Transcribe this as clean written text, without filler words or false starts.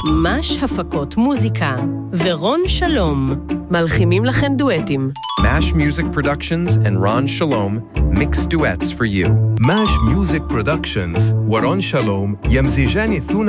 מש הפקות מוזיקה ורון שלום מלחימים לכן דואטים. MASH Music Productions and Ron Shalom mix duets for you. MASH Music Productions ورون شالوم يمزجان